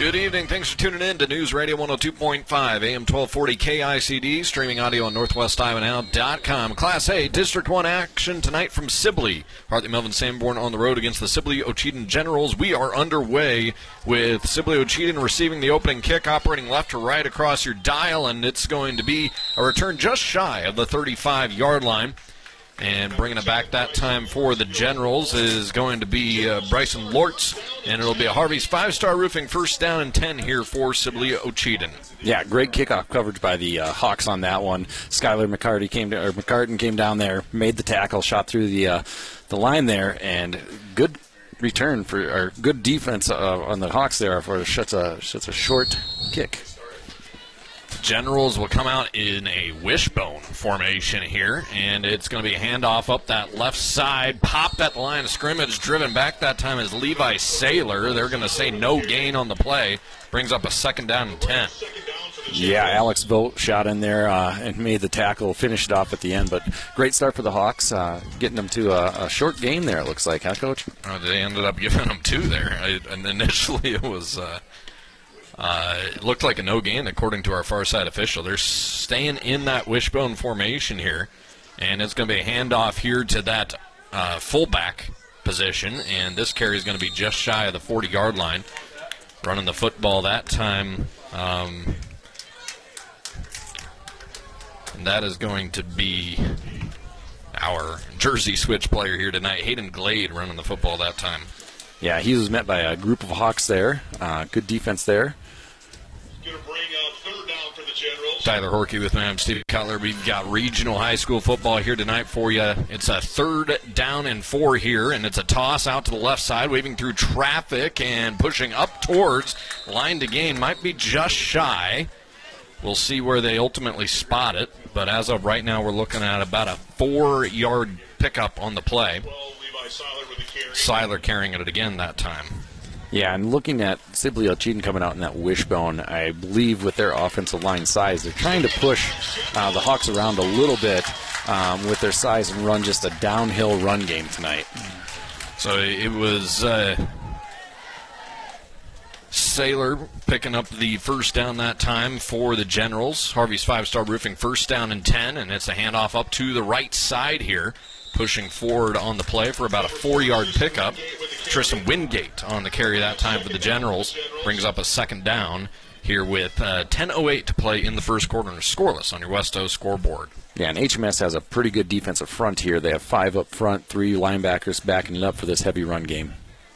Good evening. Thanks for tuning in to News Radio 102.5, AM 1240 KICD, streaming audio on NorthwestIowanow.com. Class A District 1 action tonight from Sibley. Hartley Melvin Sanborn on the road against the Sibley Ocheyedan Generals. We are underway with Sibley Ocheyedan receiving the opening kick, operating left to right across your dial, and it's going to be a return just shy of the 35-yard line. And bringing it back that time for the Generals is going to be Bryson Lortz, and it'll be a Harvey's Five-Star Roofing first down and 10 here for Sibley Ocheyedan. Yeah, great kickoff coverage by the Hawks on that one. Skylar McCartan came down there, made the tackle, shot through the line there, and good return or good defense on the Hawks there for such a short kick. Generals will come out in a wishbone formation here, and it's going to be a handoff up that left side, popped at the line of scrimmage, driven back that time is Levi Saylor. They're going to say no gain on the play, brings up a second down and 10. Yeah, Alex Vogt shot in there and made the tackle, finished it off at the end, but great start for the Hawks, getting them to a short game there, it looks like, huh, Coach? They ended up giving them two there, and initially it was... it looked like a no gain according to our far side official. They're staying in that wishbone formation here, and it's going to be a handoff here to that fullback position, and this carry is going to be just shy of the 40-yard line. Running the football that time, and that is going to be our jersey switch player here tonight, Hayden Glade, running the football that time. Yeah, he was met by a group of Hawks there. Good defense there. Going to bring up third down for the Generals. Tyler Horkey with me. I'm Steve Cutler. We've got regional high school football here tonight for you. It's a 3rd down and 4 here, and it's a toss out to the left side, waving through traffic and pushing up towards line to gain. Might be just shy. We'll see where they ultimately spot it, but as of right now, we're looking at about a 4-yard pickup on the play. Seiler carrying it again that time. Yeah, and looking at Sibley Ocheyedan coming out in that wishbone, I believe with their offensive line size, they're trying to push the Hawks around a little bit with their size and run just a downhill run game tonight. So it was Saylor picking up the first down that time for the Generals. Harvey's Five-Star Roofing first down and 10, and it's a handoff up to the right side here. Pushing forward on the play for about a 4-yard pickup. Tristan Wingate on the carry that time for the Generals. Brings up a second down here with 10:08 to play in the first quarter and scoreless on your Westo scoreboard. Yeah, and HMS has a pretty good defensive front here. They have 5 up front, 3 linebackers backing it up for this heavy run game.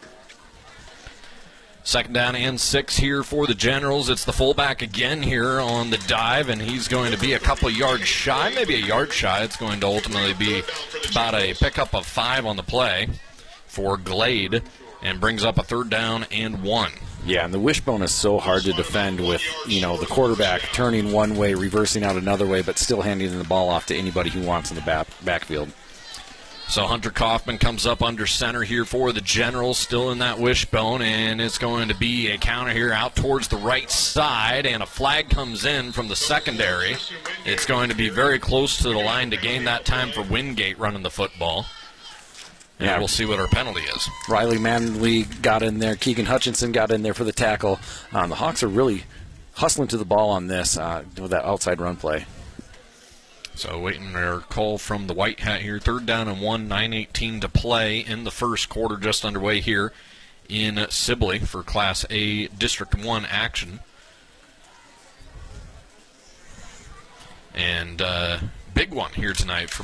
Second down and 6 here for the Generals. It's the fullback again here on the dive, and he's going to be a couple yards shy, maybe a yard shy. It's going to ultimately be about a pickup of 5 on the play for Glade, and brings up a 3rd down and 1. Yeah, and the wishbone is so hard to defend with, the quarterback turning one way, reversing out another way, but still handing the ball off to anybody who wants in the backfield. So Hunter Kaufman comes up under center here for the Generals, still in that wishbone, and it's going to be a counter here out towards the right side, and a flag comes in from the secondary. It's going to be very close to the line to gain that time for Wingate running the football. And we'll see what our penalty is. Riley Manley got in there. Keegan Hutchinson got in there for the tackle. The Hawks are really hustling to the ball on this with that outside run play. So waiting their call from the White Hat here. 3rd down and 1, 9:18 to play in the first quarter, just underway here in Sibley for Class A District 1 action. And big one here tonight for